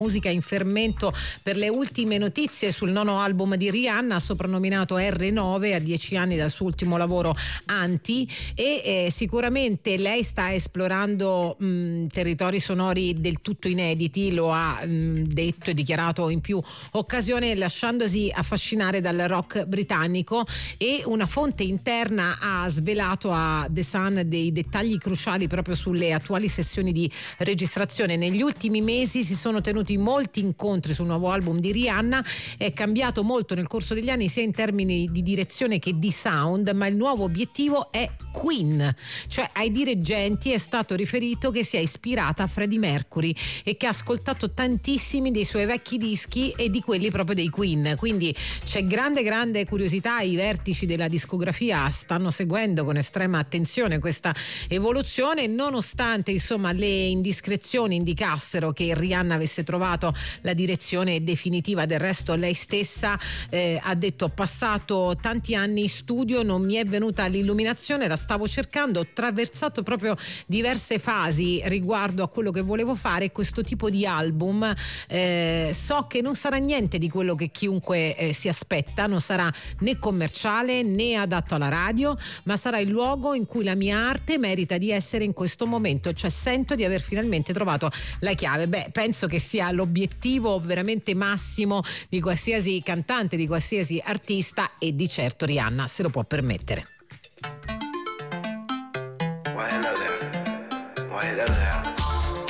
musica in fermento per le ultime notizie sul nono album di Rihanna, soprannominato R9, a 10 anni dal suo ultimo lavoro Anti, e sicuramente lei sta esplorando territori sonori del tutto inediti, lo ha detto e dichiarato in più occasioni, lasciandosi affascinare dal rock britannico, e una fonte interna ha svelato a The Sun dei dettagli cruciali proprio sulle attuali sessioni di registrazione. Negli ultimi mesi si sono tenuti molti incontri sul nuovo album di Rihanna, è cambiato molto nel corso degli anni sia in termini di direzione che di sound, ma il nuovo obiettivo è Queen, cioè ai dirigenti è stato riferito che si è ispirata a Freddie Mercury e che ha ascoltato tantissimi dei suoi vecchi dischi e di quelli proprio dei Queen, quindi c'è grande curiosità. I vertici della discografia stanno seguendo con estrema attenzione questa evoluzione, nonostante insomma le indiscrezioni indicassero che Rihanna avesse trovato la direzione definitiva. Del resto lei stessa ha detto: ho passato tanti anni in studio, non mi è venuta l'illuminazione, la stavo cercando, ho attraversato proprio diverse fasi riguardo a quello che volevo fare. Questo tipo di album so che non sarà niente di quello che chiunque si aspetta, non sarà né commerciale né adatto alla radio, ma sarà il luogo in cui la mia arte merita di essere in questo momento, cioè sento di aver finalmente trovato la chiave. Penso che sia l'obiettivo veramente massimo di qualsiasi cantante, di qualsiasi artista, e di certo Rihanna se lo può permettere.